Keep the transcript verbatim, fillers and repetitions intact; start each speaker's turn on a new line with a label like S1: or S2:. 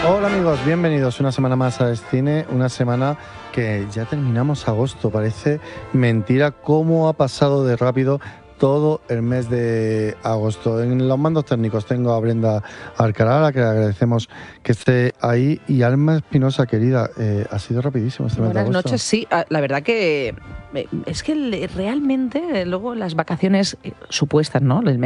S1: Hola amigos, bienvenidos una semana más a Descine, una semana que ya terminamos agosto, parece mentira cómo ha pasado de rápido todo el mes de agosto. En los mandos técnicos tengo a Brenda Alcalá, a la que le agradecemos que esté ahí, y Alma Espinosa, querida, eh, ha sido rapidísimo este mes de
S2: Buenas
S1: agosto.
S2: noches, sí, la verdad que es que realmente luego las vacaciones supuestas, ¿no? El